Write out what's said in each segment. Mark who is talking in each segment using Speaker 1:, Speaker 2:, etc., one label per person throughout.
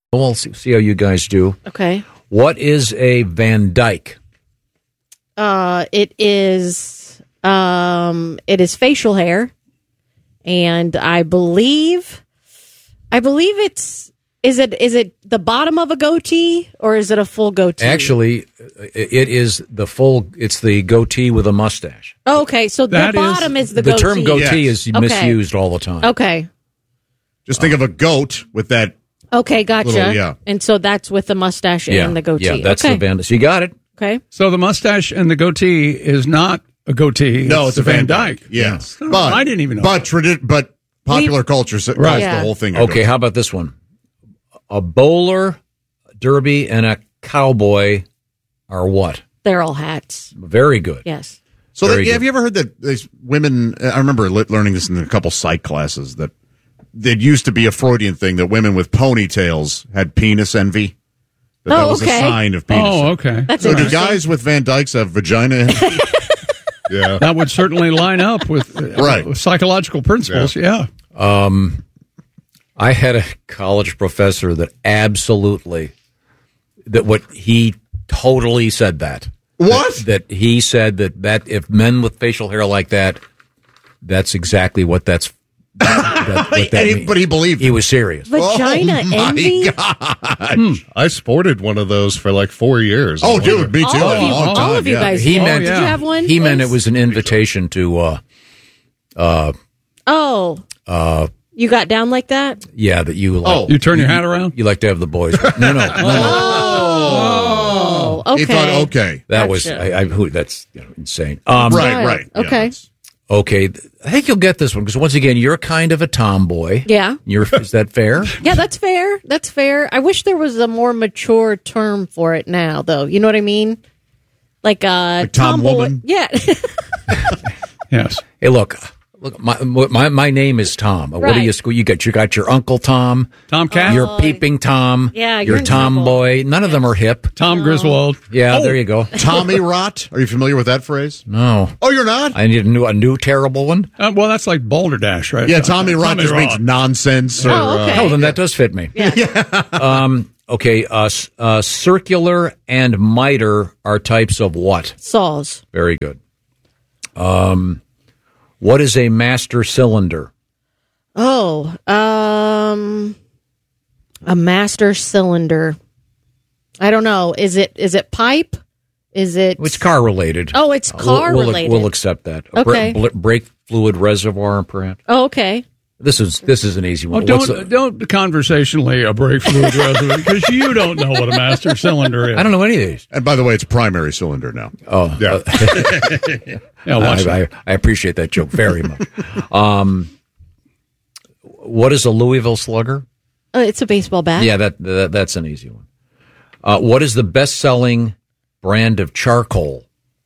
Speaker 1: We'll see how you guys do.
Speaker 2: Okay.
Speaker 1: What is a Van Dyke?
Speaker 2: It is facial hair, and I believe it's is it the bottom of a goatee or is it a full goatee?
Speaker 1: Actually, it is it's the goatee with a mustache.
Speaker 2: Oh, okay, so the bottom is the goatee.
Speaker 1: The term goatee is misused all the time.
Speaker 2: Okay.
Speaker 3: Just think of a goat with that.
Speaker 2: Okay, gotcha.
Speaker 3: Little,
Speaker 2: and so that's with the mustache and the goatee.
Speaker 1: Yeah, that's the Van Dyke. So you got it.
Speaker 2: Okay.
Speaker 4: So the mustache and the goatee is not a goatee.
Speaker 3: No, it's a Van Dyke.
Speaker 4: Yes.
Speaker 3: But
Speaker 4: I didn't even know.
Speaker 3: But popular culture calls the whole thing.
Speaker 1: Okay, how about this one? A bowler, derby, and a cowboy are what?
Speaker 2: They're all hats.
Speaker 1: Very good.
Speaker 2: Yes.
Speaker 3: So have you ever heard that these women? I remember learning this in a couple psych classes that it used to be a Freudian thing that women with ponytails had penis envy. That was a sign of penis.
Speaker 4: Oh, okay.
Speaker 3: So do guys with Van Dykes have vagina envy?
Speaker 4: Yeah, that would certainly line up with psychological principles. Yeah.
Speaker 1: I had a college professor that he totally said that.
Speaker 3: What?
Speaker 1: That he said that if men with facial hair like that, that's exactly what that's.
Speaker 3: But he believed.
Speaker 1: He was serious.
Speaker 2: Vagina envy?
Speaker 5: I sported one of those for like 4 years.
Speaker 3: Oh, dude, me too.
Speaker 2: All of you guys.
Speaker 1: He meant,
Speaker 2: did you have one?
Speaker 1: He meant it was an invitation to.
Speaker 2: You got down like that?
Speaker 1: Yeah, that you. Like,
Speaker 4: you turn your hat around.
Speaker 1: You like to have the boys. No.
Speaker 2: Oh, okay.
Speaker 3: He thought, okay,
Speaker 1: that
Speaker 2: gotcha.
Speaker 1: was that's insane.
Speaker 3: Right.
Speaker 2: Okay.
Speaker 3: Yeah,
Speaker 1: okay, I think you'll get this one because once again, you're kind of a tomboy.
Speaker 2: Yeah.
Speaker 1: Is that fair?
Speaker 2: Yeah, that's fair. That's fair. I wish there was a more mature term for it now, though. You know what I mean? Like tomboy.
Speaker 3: woman?
Speaker 2: Yeah.
Speaker 4: Yes.
Speaker 1: Hey, look. My name is Tom. What do you got? You got your Uncle Tom,
Speaker 4: Tomcat.
Speaker 1: You're Peeping Tom.
Speaker 2: Yeah,
Speaker 1: you're
Speaker 2: you're
Speaker 1: Tomboy. None of them are hip.
Speaker 4: Tom Griswold.
Speaker 1: Yeah, there you go.
Speaker 3: Tommy Rot. Are you familiar with that phrase?
Speaker 1: No.
Speaker 3: Oh, you're not?
Speaker 1: I need a new terrible one.
Speaker 4: Well, that's like Balderdash, right?
Speaker 3: Yeah, Tommy Rot just means nonsense. Or,
Speaker 2: okay.
Speaker 1: Oh, then that does fit me.
Speaker 2: Yeah.
Speaker 1: Okay. Circular and miter are types of what?
Speaker 2: Saws.
Speaker 1: Very good. What is a master cylinder?
Speaker 2: Oh, a master cylinder. I don't know. Is it pipe? Is it?
Speaker 1: It's car related.
Speaker 2: Oh, it's car related.
Speaker 1: We'll accept that.
Speaker 2: Okay.
Speaker 1: Brake fluid reservoir, perhaps.
Speaker 2: Oh, okay.
Speaker 1: This is an easy one.
Speaker 4: Don't conversationally brake fluid reservoir because you don't know what a master cylinder is.
Speaker 1: I don't know any of these.
Speaker 3: And by the way, it's a primary cylinder now.
Speaker 1: Oh,
Speaker 3: yeah.
Speaker 1: I appreciate that joke very much. What is a Louisville Slugger?
Speaker 2: It's a baseball bat.
Speaker 1: Yeah, that's an easy one. What is the best-selling brand of charcoal?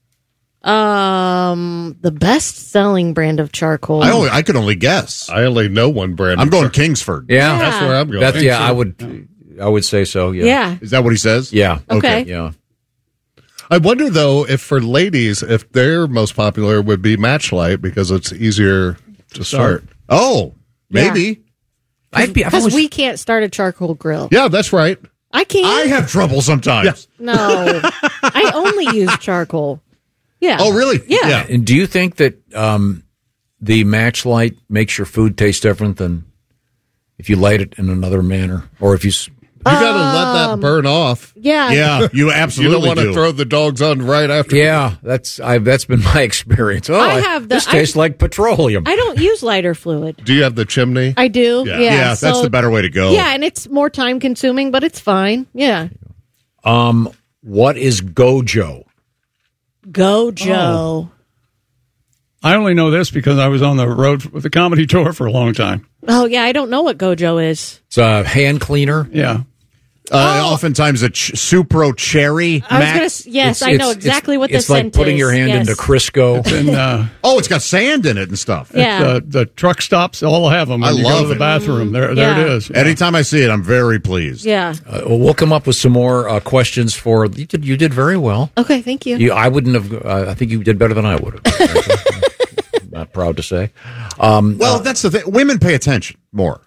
Speaker 2: The best-selling brand of charcoal.
Speaker 3: I could only guess.
Speaker 5: I only know one brand.
Speaker 3: I'm going Kingsford.
Speaker 1: Yeah,
Speaker 5: that's where I'm going.
Speaker 1: I would say so. Yeah.
Speaker 2: Yeah.
Speaker 3: Is that what he says?
Speaker 1: Yeah.
Speaker 2: Okay.
Speaker 1: Yeah.
Speaker 5: I wonder though if for ladies, if their most popular would be Matchlight because it's easier to start.
Speaker 3: Oh, maybe.
Speaker 2: Because we can't start a charcoal grill.
Speaker 5: Yeah, that's right.
Speaker 2: I can't.
Speaker 3: I have trouble sometimes.
Speaker 2: No, I only use charcoal. Yeah.
Speaker 3: Oh, really?
Speaker 2: Yeah.
Speaker 1: And do you think that the matchlight makes your food taste different than if you light it in another manner, or if you?
Speaker 5: You got to let that burn off.
Speaker 2: Yeah.
Speaker 3: Yeah, you absolutely
Speaker 5: You don't want to throw the dogs on right after.
Speaker 1: Yeah, that's been my experience. Oh, this tastes like petroleum.
Speaker 2: I don't use lighter fluid.
Speaker 5: Do you have the chimney?
Speaker 2: I do.
Speaker 3: Yeah, that's the better way to go.
Speaker 2: Yeah, and it's more time consuming, but it's fine. Yeah.
Speaker 1: What is Gojo?
Speaker 2: Gojo.
Speaker 4: I only know this because I was on the road with the comedy tour for a long time.
Speaker 2: Oh, yeah, I don't know what Gojo is.
Speaker 1: It's a hand cleaner.
Speaker 4: Yeah.
Speaker 3: Oftentimes a Supro Cherry.
Speaker 2: I know exactly what this scent is.
Speaker 1: It's like putting your hand into Crisco.
Speaker 3: It's got sand in it and stuff.
Speaker 2: Yeah.
Speaker 4: The truck stops all have them. When you go to the bathroom. There it is.
Speaker 3: Anytime I see it, I'm very pleased.
Speaker 2: Yeah.
Speaker 1: We'll come up with some more questions for you. You did very well.
Speaker 2: Okay, thank you.
Speaker 1: I wouldn't have. I think you did better than I would have. Not proud to say.
Speaker 3: Well, that's the thing. Women pay attention more.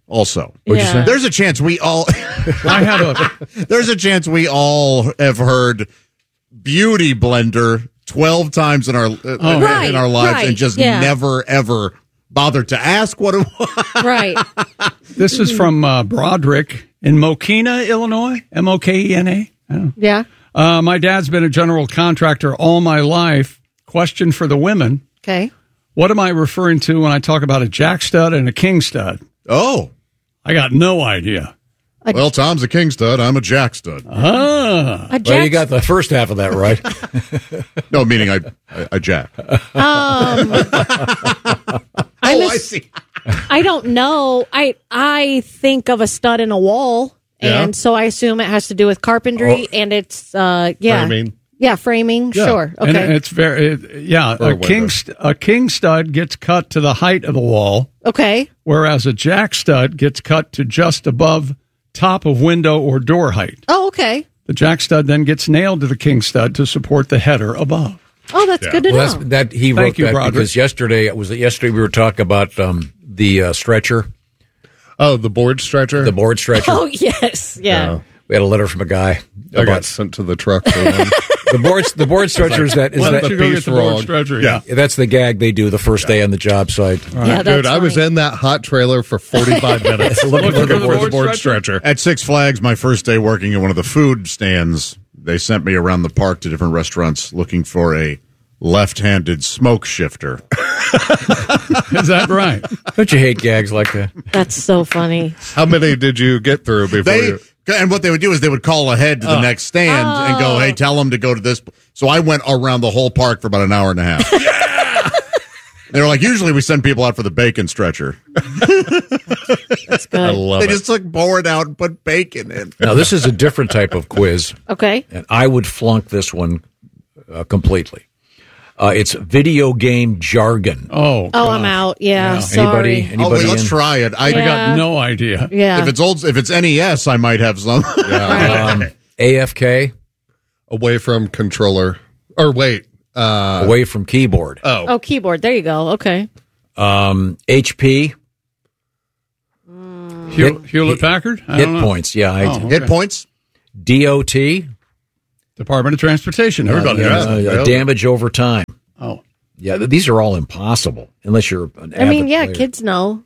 Speaker 3: Also,
Speaker 2: What'd you say?
Speaker 3: There's a chance we all.
Speaker 4: I had a.
Speaker 3: There's a chance we all have heard beauty blender 12 times in our in our lives and just never ever bothered to ask what it was.
Speaker 2: Right.
Speaker 4: This is from Broderick in Mokena, Illinois. Mokena.
Speaker 2: Yeah.
Speaker 4: My dad's been a general contractor all my life. Question for the women.
Speaker 2: Okay.
Speaker 4: What am I referring to when I talk about a jack stud and a king stud?
Speaker 3: Oh.
Speaker 4: I got no idea.
Speaker 3: Well, Tom's a king stud. I'm a jack stud.
Speaker 4: Ah.
Speaker 1: Well, you got the first half of that right.
Speaker 3: No, meaning I jack.
Speaker 2: I see. I don't know. I think of a stud in a wall, and so I assume it has to do with carpentry, and it's
Speaker 5: Framing.
Speaker 2: Yeah, framing.
Speaker 5: Yeah.
Speaker 2: Sure. Okay.
Speaker 4: And it's very a king stud gets cut to the height of the wall,
Speaker 2: Okay.
Speaker 4: whereas a jack stud gets cut to just above top of window or door height.
Speaker 2: Oh, okay.
Speaker 4: The jack stud then gets nailed to the king stud to support the header above.
Speaker 2: Oh, that's good to know.
Speaker 1: He wrote
Speaker 4: Thank you,
Speaker 1: that
Speaker 4: Broderick.
Speaker 1: because yesterday we were talking about the stretcher,
Speaker 5: Oh, the board stretcher?
Speaker 1: the board stretcher.
Speaker 2: Oh, yes. Yeah.
Speaker 1: We had a letter from a guy
Speaker 5: I got
Speaker 1: about
Speaker 5: sent to the truck for one.
Speaker 1: the board stretcher.
Speaker 5: Why don't
Speaker 4: You
Speaker 5: you
Speaker 4: go
Speaker 5: piece
Speaker 4: get the board
Speaker 5: wrong.
Speaker 4: stretcher.
Speaker 5: Yeah.
Speaker 1: That's the gag they do the first day on the job site.
Speaker 2: Yeah, that's
Speaker 5: Dude, I was
Speaker 2: funny.
Speaker 5: in that hot trailer for 45 minutes looking
Speaker 4: for the
Speaker 5: for the
Speaker 4: board
Speaker 5: board
Speaker 4: stretcher?
Speaker 5: stretcher.
Speaker 3: At Six Flags, my first day working at one of the food stands, they sent me around the park to different restaurants looking for a left-handed smoke shifter.
Speaker 4: Is that right?
Speaker 1: Don't you hate gags like that?
Speaker 2: That's so funny.
Speaker 5: How many did you get through before you...
Speaker 3: And what they would do is they would call ahead to the next stand and go, hey, tell them to go to this. So I went around the whole park for about an hour and a half. Yeah! They were like, usually we send people out for the bacon stretcher.
Speaker 2: That's
Speaker 5: I
Speaker 2: good.
Speaker 5: love
Speaker 3: They
Speaker 5: it.
Speaker 3: just took board out and put bacon in.
Speaker 1: Now this is a different type of quiz,
Speaker 2: Okay.
Speaker 1: and I would flunk this one completely. It's video game jargon.
Speaker 4: Oh,
Speaker 2: Oh, I'm out. Yeah. Sorry.
Speaker 1: Anybody
Speaker 3: Oh, wait,
Speaker 1: in?
Speaker 3: let's try it.
Speaker 4: I
Speaker 2: Yeah.
Speaker 4: got no idea.
Speaker 2: Yeah.
Speaker 3: If it's NES, I might have some.
Speaker 1: AFK,
Speaker 5: Away from controller. Or wait.
Speaker 1: away from keyboard.
Speaker 2: Oh, keyboard. There you go. Okay.
Speaker 1: HP,
Speaker 4: Hewlett Packard? I
Speaker 1: hit
Speaker 4: don't know.
Speaker 1: points. Yeah,
Speaker 4: Oh.
Speaker 3: Hit points?
Speaker 1: DOT,
Speaker 4: Department of Transportation. Everybody knows.
Speaker 1: damage over time.
Speaker 4: Oh.
Speaker 1: Yeah, these are all impossible unless you're an
Speaker 2: I mean,
Speaker 1: avid
Speaker 2: yeah,
Speaker 1: player.
Speaker 2: kids know.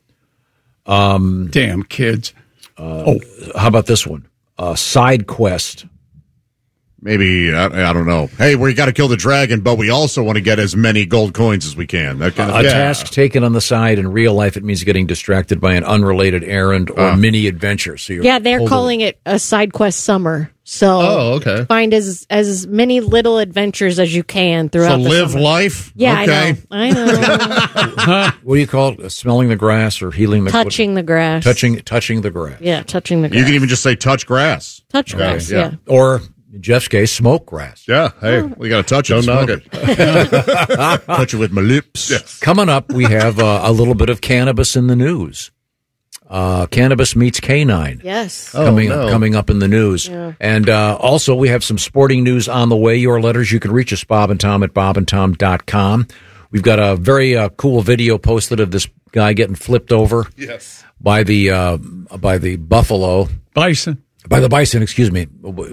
Speaker 4: Damn kids.
Speaker 1: How about this one? Side quest.
Speaker 3: Maybe, I don't know. Hey, we got to kill the dragon, but we also want to get as many gold coins as we can. That kind of
Speaker 1: A
Speaker 3: thing.
Speaker 1: task taken on the side. In real life, it means getting distracted by an unrelated errand or mini adventure. So you're
Speaker 2: Yeah, they're
Speaker 1: pulled
Speaker 2: calling it a side quest summer. So
Speaker 5: Oh, okay.
Speaker 2: find as many little adventures as you can
Speaker 3: So
Speaker 2: throughout the
Speaker 3: live
Speaker 2: summer.
Speaker 3: life?
Speaker 2: Yeah,
Speaker 3: Okay.
Speaker 2: I know.
Speaker 1: What do you call it? Smelling the grass or healing the
Speaker 2: Touching the grass.
Speaker 1: touching the grass.
Speaker 2: Yeah, touching the grass.
Speaker 3: You can even just say touch grass.
Speaker 2: touch grass.
Speaker 3: yeah.
Speaker 2: Yeah.
Speaker 1: Or in Jeff's case, smoke grass.
Speaker 5: Yeah, hey.
Speaker 3: We got to touch it.
Speaker 5: Don't
Speaker 3: smoke
Speaker 5: knock
Speaker 3: it. Touch it with my lips.
Speaker 1: Coming up, we have a little bit of cannabis in the news. Cannabis meets canine.
Speaker 2: Yes.
Speaker 1: Coming up in the news.
Speaker 2: Yeah.
Speaker 1: And also, we have some sporting news on the way. Your letters, you can reach us, Bob and Tom at bobandtom.com. We've got a very cool video posted of this guy getting flipped over by the buffalo.
Speaker 4: Bison.
Speaker 1: By the bison, excuse me.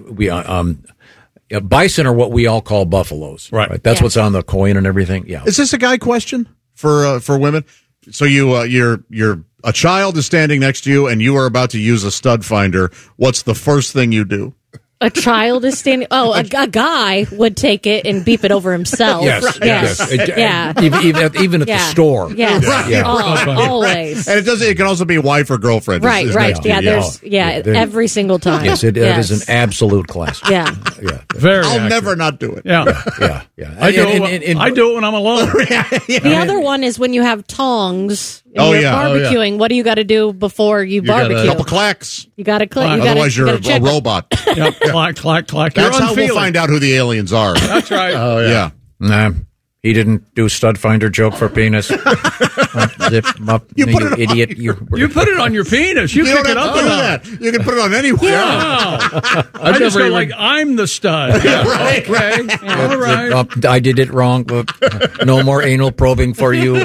Speaker 1: Bison are what we all call buffaloes.
Speaker 4: Right.
Speaker 1: That's
Speaker 2: Yeah.
Speaker 1: what's on the coin and everything. Yeah.
Speaker 3: Is this a guy question for women? So you're a child is standing next to you and you are about to use a stud finder. What's the first thing you do?
Speaker 2: A child is standing. Oh, a guy would take it and beep it over himself.
Speaker 1: Yes.
Speaker 2: Yes. Yeah.
Speaker 1: Even at the
Speaker 2: Yeah.
Speaker 1: store.
Speaker 2: Yes.
Speaker 1: Yeah.
Speaker 2: Always.
Speaker 3: And it can also be wife or girlfriend.
Speaker 2: Right.
Speaker 3: is
Speaker 2: Right.
Speaker 3: next to
Speaker 2: Yeah.
Speaker 3: you.
Speaker 2: There's. Yeah. Every single time.
Speaker 1: Yes, it is an absolute classic.
Speaker 2: Yeah.
Speaker 1: Yeah.
Speaker 4: Very
Speaker 3: I'll
Speaker 4: accurate.
Speaker 3: never not do it.
Speaker 4: Yeah.
Speaker 1: Yeah.
Speaker 4: I do it when I'm alone.
Speaker 2: The other one is when you have tongs and
Speaker 3: Oh,
Speaker 2: you're
Speaker 3: yeah. Oh,
Speaker 5: yeah.
Speaker 2: barbecuing. What do you got to do before you
Speaker 5: gotta-
Speaker 2: barbecue?
Speaker 3: Couple clacks.
Speaker 2: You got to click.
Speaker 3: Otherwise, you're a robot.
Speaker 4: Yep. Clack, clack, clack.
Speaker 3: That's
Speaker 4: You're
Speaker 3: how we'll
Speaker 4: unfeeling.
Speaker 3: find out who the aliens are.
Speaker 4: That's right.
Speaker 5: Oh,
Speaker 3: Yeah.
Speaker 1: Nah. He didn't do stud finder joke for penis. Zip up, you idiot! You
Speaker 4: put it on your penis. You pick it up on that.
Speaker 3: You can put it on anywhere.
Speaker 4: Wow. I just go like, I'm the stud.
Speaker 3: Yeah, right.
Speaker 4: Okay. All right.
Speaker 1: I did it wrong. No more anal probing for you.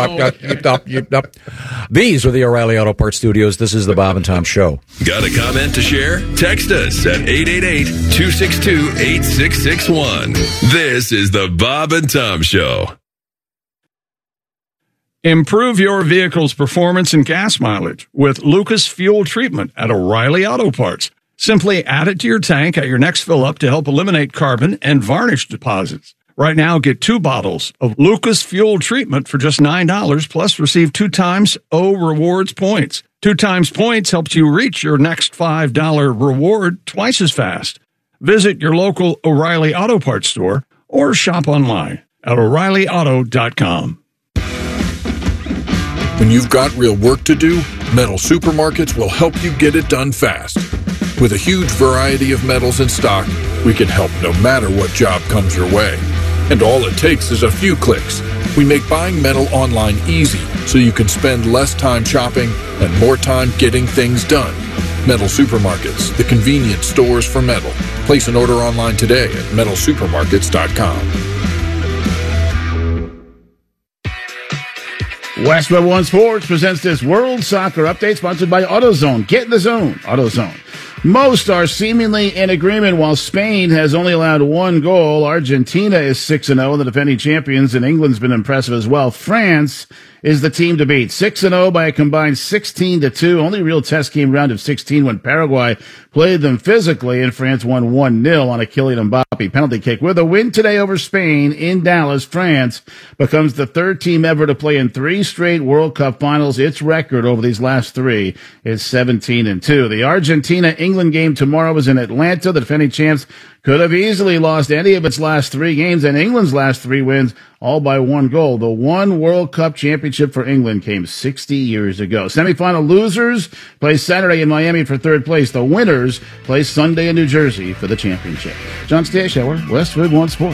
Speaker 1: These are the O'Reilly Auto Parts Studios. This is the Bob and Tom Show.
Speaker 6: Got a comment to share? Text us at 888-262-8661. This is the Bob and Tom Show.
Speaker 4: Improve your vehicle's performance and gas mileage with Lucas Fuel Treatment at O'Reilly Auto Parts. Simply add it to your tank at your next fill-up to help eliminate carbon and varnish deposits. Right now, get 2 bottles of Lucas Fuel Treatment for just $9, plus receive 2 times O Rewards points. 2 times points helps you reach your next $5 reward twice as fast. Visit your local O'Reilly Auto Parts store or shop online at O'ReillyAuto.com.
Speaker 7: When you've got real work to do, Metal Supermarkets will help you get it done fast. With a huge variety of metals in stock, we can help no matter what job comes your way. And all it takes is a few clicks. We make buying metal online easy so you can spend less time shopping and more time getting things done. Metal Supermarkets, the convenient stores for metal. Place an order online today at metalsupermarkets.com.
Speaker 8: West Web One Sports presents this World Soccer Update sponsored by AutoZone. Get in the zone, AutoZone. Most are seemingly in agreement. While Spain has only allowed 1 goal, Argentina is 6-0, the defending champions, and England's been impressive as well. France is the team to beat, 6-0 by a combined 16-2. Only real test came round of 16 when Paraguay played them physically, and France won 1-0 on a Kylian Mbappe penalty kick. With a win today over Spain in Dallas, France becomes the 3rd team ever to play in 3 straight World Cup finals. Its record over these last 3 is 17-2. The Argentina-England game tomorrow is in Atlanta. The defending champs could have easily lost any of its last 3 games, and England's last 3 wins all by 1 goal. The one World Cup championship for England came 60 years ago. Semifinal losers play Saturday in Miami for 3rd place. The winners play Sunday in New Jersey for the championship. John Stashower, Westwood One Sports.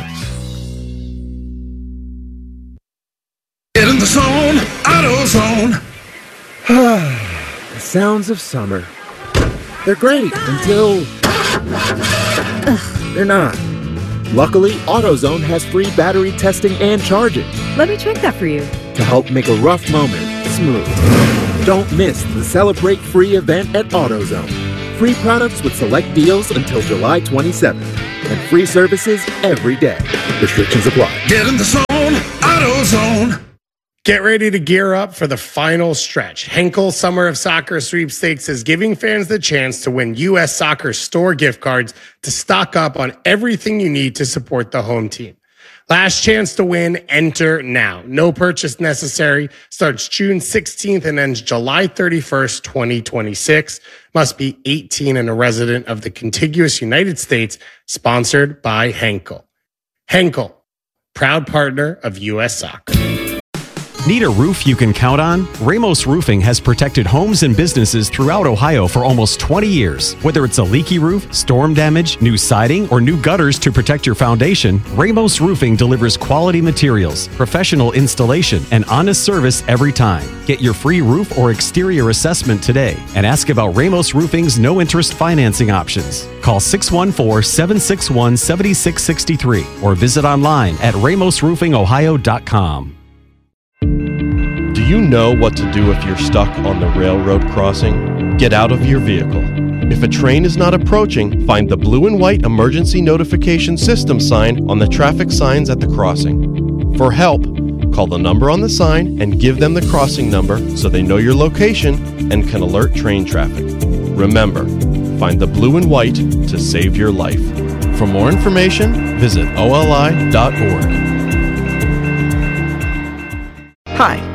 Speaker 9: Get in the zone, AutoZone.
Speaker 10: The sounds of summer. They're great until they're not. Luckily, AutoZone has free battery testing and charging.
Speaker 11: Let me check that for you.
Speaker 10: To help make a rough moment smooth. Don't miss the Celebrate Free event at AutoZone. Free products with select deals until July 27th. And free services every day. Restrictions apply.
Speaker 9: Get in the zone, AutoZone. Get ready to gear up for the final stretch. Henkel Summer of Soccer Sweepstakes is giving fans the chance to win U.S. Soccer store gift cards to stock up on everything you need to support the home team. Last chance to win, enter now. No purchase necessary. Starts June 16th and ends July 31st, 2026. Must be 18 and a resident of the contiguous United States. Sponsored by Henkel. Henkel, proud partner of U.S. Soccer.
Speaker 12: Need a roof you can count on? Ramos Roofing has protected homes and businesses throughout Ohio for almost 20 years. Whether it's a leaky roof, storm damage, new siding, or new gutters to protect your foundation, Ramos Roofing delivers quality materials, professional installation, and honest service every time. Get your free roof or exterior assessment today and ask about Ramos Roofing's no-interest financing options. Call 614-761-7663 or visit online at ramosroofingohio.com.
Speaker 13: Do you know what to do if you're stuck on the railroad crossing? Get out of your vehicle. If a train is not approaching, find the blue and white emergency notification system sign on the traffic signs at the crossing. For help, call the number on the sign and give them the crossing number so they know your location and can alert train traffic. Remember, find the blue and white to save your life. For more information, visit oli.org.
Speaker 14: Hi,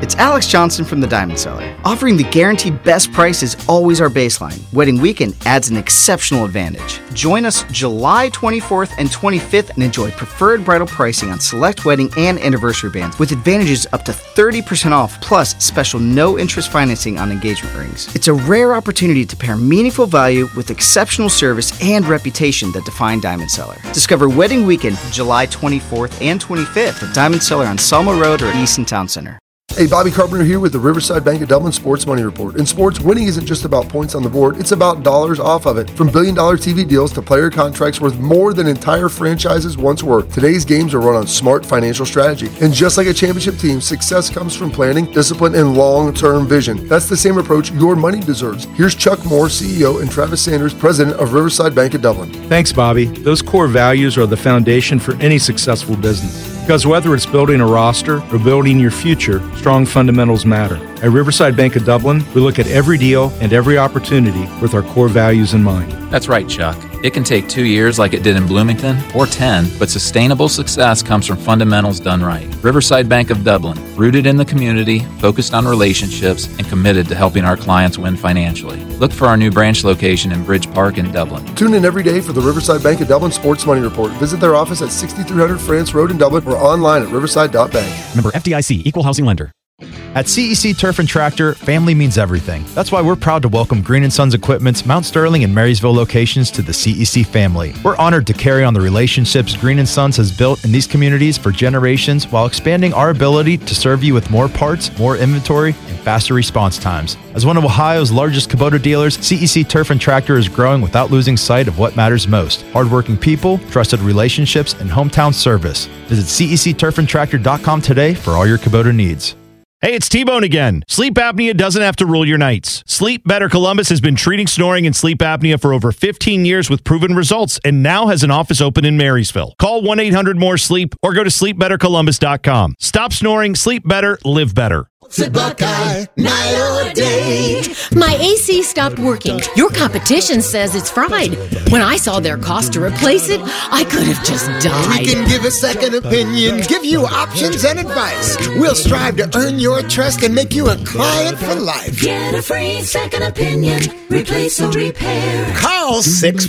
Speaker 11: It's Alex Johnson from the Diamond Cellar. Offering the guaranteed best price is always our baseline. Wedding weekend adds an exceptional advantage. Join us July 24th and 25th and enjoy preferred bridal pricing on select wedding and anniversary bands with advantages up to 30% off plus special no-interest financing on engagement rings. It's a rare opportunity to pair meaningful value with exceptional service and reputation that define Diamond Cellar. Discover Wedding Weekend July 24th and 25th at Diamond Cellar on Selma Road or Easton Town Center.
Speaker 14: Hey, Bobby Carpenter here with the Riverside Bank of Dublin Sports Money Report. In sports, winning isn't just about points on the board, it's about dollars off of it. From billion-dollar TV deals to player contracts worth more than entire franchises once were, today's games are run on smart financial strategy. And just like a championship team, success comes from planning, discipline, and long-term vision. That's the same approach your money deserves. Here's Chuck Moore, CEO, and Travis Sanders, President of Riverside Bank of Dublin.
Speaker 15: Thanks, Bobby. Those core values are the foundation for any successful business. Because whether it's building a roster or building your future, strong fundamentals matter. At Riverside Bank of Dublin, we look at every deal and every opportunity with our core values in mind.
Speaker 16: That's right, Chuck. It can take 2 years like it did in Bloomington, or 10, but sustainable success comes from fundamentals done right. Riverside Bank of Dublin, rooted in the community, focused on relationships, and committed to helping our clients win financially. Look for our new branch location in Bridge Park in Dublin.
Speaker 14: Tune in every day for the Riverside Bank of Dublin Sports Money Report. Visit their office at 6300 France Road in Dublin or online at riverside.bank.
Speaker 12: Member FDIC, Equal Housing Lender.
Speaker 17: At CEC Turf and Tractor, family means everything. That's why we're proud to welcome Green & Sons Equipment's Mount Sterling and Marysville locations to the CEC family. We're honored to carry on the relationships Green & Sons has built in these communities for generations while expanding our ability to serve you with more parts, more inventory, and faster response times. As one of Ohio's largest Kubota dealers, CEC Turf and Tractor is growing without losing sight of what matters most: hardworking people, trusted relationships, and hometown service. Visit CECTurfandTractor.com today for all your Kubota needs.
Speaker 18: Hey, it's T-Bone again. Sleep apnea doesn't have to rule your nights. Sleep Better Columbus has been treating snoring and sleep apnea for over 15 years with proven results and now has an office open in Marysville. Call 1-800-MORE-SLEEP or go to sleepbettercolumbus.com. Stop snoring, sleep better, live better.
Speaker 19: Sit Buckeye, night or day. My AC stopped working. Your competition says it's fried. When I saw their cost to replace it, I could have just died.
Speaker 20: We can give a second opinion, give you options and advice. We'll strive to earn your trust and make you a client for life.
Speaker 19: Get a free second opinion. Replace or repair.
Speaker 20: Call 6